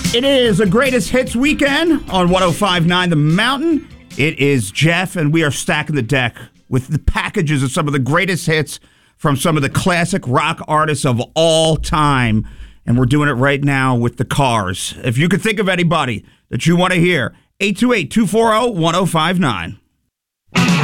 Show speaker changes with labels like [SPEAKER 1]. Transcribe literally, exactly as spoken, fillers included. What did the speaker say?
[SPEAKER 1] It is a greatest hits weekend on one oh five point nine The Mountain. It is Jeff, and we are stacking the deck with the packages of some of the greatest hits from some of the classic rock artists of all time. And we're doing it right now with the Cars. If you could think of anybody that you want to hear, eight two eight, two four zero, one oh five nine.